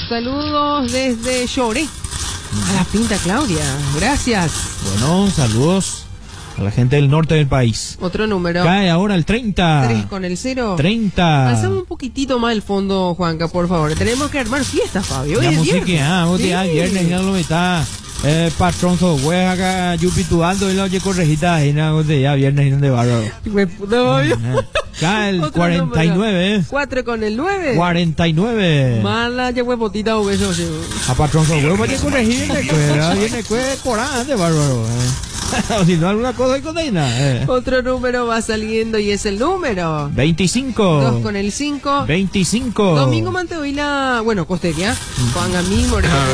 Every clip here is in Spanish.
saludos desde Lloré. A la Pinta Claudia, gracias. Bueno, saludos a la gente del norte del país. Otro número. Cae ahora el 30. 3 con el 0. 30. Alzamos un poquitito más el fondo, Juanca, por favor. Tenemos que armar fiesta, Fabio. Hoy La es música, viernes. vos te viernes, ya lo está. Patrón Sohue acá, yupituando y lo oye correjita, y nada, ya viernes y donde bárbaro. Me puta, Fabio. Cae el Otro 49. 4 con el 9. 49. Mala, ya fue potita o beso. A Patrón Sohue, vaya corregir, viene corante, bárbaro. O si no, alguna cosa hay condena. Otro número va saliendo y es el número 25. 2 con el 5. 25. Domingo Mantehuila, bueno, Costeria, Juan Gamín,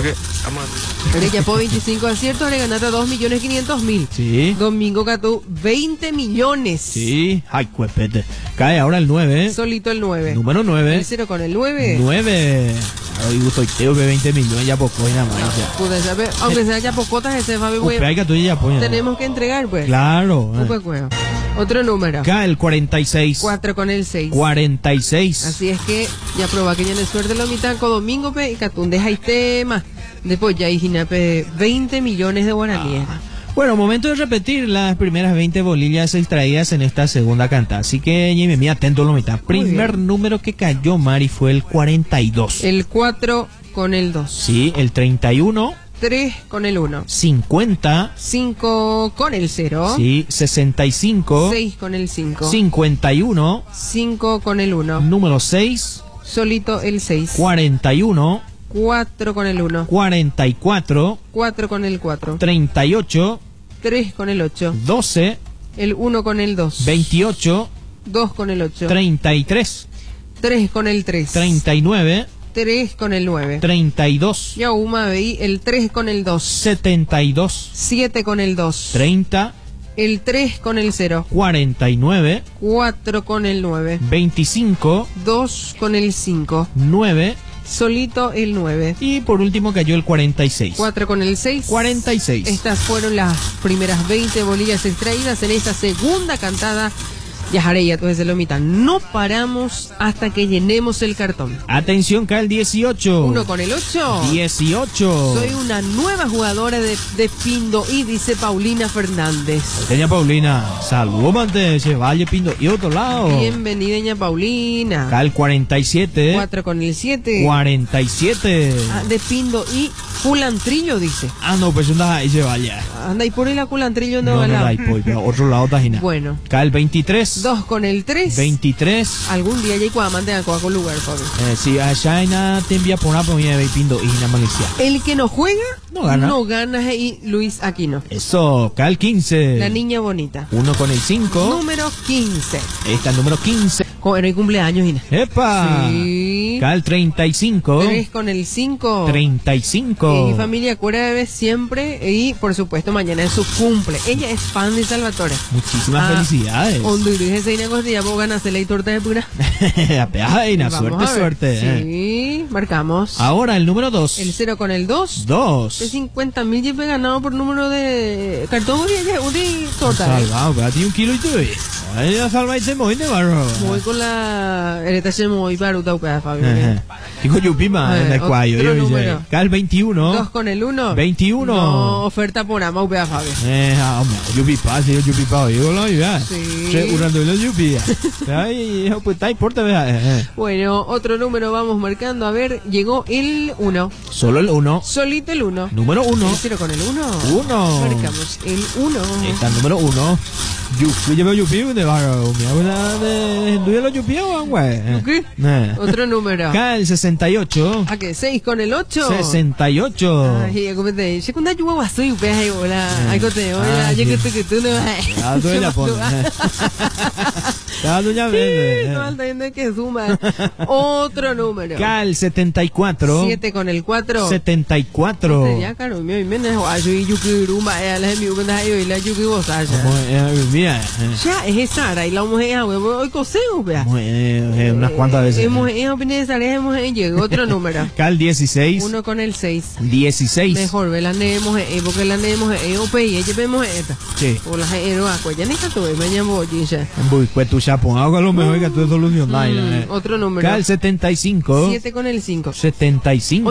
Morella por 25 aciertos, le ganaste 2.500.000. Sí. Domingo Catú, 20 millones. Sí. Ay, cuepete. Cae ahora el 9. Solito el 9. Número 9. El 0 con el 9. 9. Hoy soy teo de 20 millones, ya poco y nada más. Pude saber, aunque sea ya pocotas ese Fabio, Hay que tú ya pones. tenemos que entregar, pues. Claro. Otro número. Cae el 46. 4 con el 6. 46. Así es que ya proba que ya le suerte lo mitanco domingo pe y catún deja y tema. Después ya hay jinape 20 millones de guaraníes. Bueno, momento de repetir las primeras 20 bolillas extraídas en esta segunda canta. Así que, ñeme, atento a lo mitad. Primer número que cayó, Mari, fue el 42. El 4 con el 2. Sí, el 31. 3 con el 1. 50. 5 con el 0. Sí, 65. 6 con el 5. 51. 5 con el 1. Número 6. Solito el 6. 41. 4 con el 1. 44. 4 con el 4. 38. 3 con el 8. 12. El 1 con el 2. 28. 2 con el 8. 33. 3 con el 3. 39. 3 con el 9. 32. Ya Uma veí el 3 con el 2. 72. 7 con el 2. 30. El 3 con el 0. 49. 4 con el 9. 25. 2 con el 5. 9. Solito el 9. Y por último cayó el 46. 4 con el 6. 46. Estas fueron las primeras 20 bolillas extraídas en esta segunda cantada. Yajareya, entonces se lo mitan. No paramos hasta que llenemos el cartón. Atención, cae el 18. 1 con el 8. 18. Soy una nueva jugadora de Pindo y dice Paulina Fernández. Doña Paulina, saludos, mante, se vaya Pindo y otro lado. Bienvenida, doña Paulina. Cae el 47. 4 con el 7. 47. De Pindo y Culantrillo, dice. No, pues anda ahí se vaya. Anda y por ahí la Culantrillo no va ahí, pues, pero otro lado tajina. Bueno. Cae el 23. 2 con el 3. 23. Algún día ya hay cuamante de con lugar, Fabio. Si allá te envía por una pomilla de Pindo y una Malaysia. El que no juega, no gana. Y Luis Aquino. Eso, cae el 15. La niña bonita. 1 con el 5. Número 15. Está el número 15. Joder, hoy cumpleaños, Ina. ¡Epa! Sí. Cae el 35. 3 con el 5. 35. Mi familia cura bebé siempre y por supuesto mañana es su cumple. Ella es fan de Salvatore. Muchísimas felicidades. Honduras, esa costilla, vos ganas la torta de pura. Apeaina, suerte. Sí, marcamos. Ahora el número 2. El 0 con el 2. 2. De 50.000 lleve ganado por número de cartón y torta. Salvado, pero a ti 1 kilo y tú. Ya salva y te mueve, barro. Voy con la hereta se muy para utauca, Fabio. Dijo Yupima en el cuello. Cae el 21. 2 con el 1. 21. No, oferta por ama, upea, Fabio. Yupipa, sí, Yupipa, yo lo iba. Sí. Urando los Yupia. Ay, pues está importa, vea. Bueno, otro número vamos marcando. A ver, llegó el 1. Solo el 1. Solito el 1. Número 1. El 0 con el 1. 1. Marcamos el 1. Está el número 1. Yo veo Yupi de barro. Mi abuela de los Yupi, güey. ¿Qué? Otro número. Cae el 68. ¿A qué? 6 con el 8. 68. Ay, como te dije, cuando yo voy a soy upea, ay, hola. Ay, cote, hola. Yo que tú no. Ah, tú la pones. Doña Bebe. No, está viendo que suma. Otro número. Cae el 74. 7 con el 4. 74. Ya, caro, mi menos yo y Yuki Rumba, la mi ubenda y la Yuki Bosaya. Mira. Ya, es esa, y la mujer, hoy coseo, vea. Unas cuantas veces. Hemos llegado otro número. Cae el 16. 1 con el 6. 16. Mejor, ve la neemos, porque la neemos, ope, y ella vemos esta. Sí. O la héroe, ya ni que tuve, me llamo Gisha. Pues tu chapón, algo a lo mejor que tú solucionas. Otro número. Cae el 75. 7 con el 5. 75.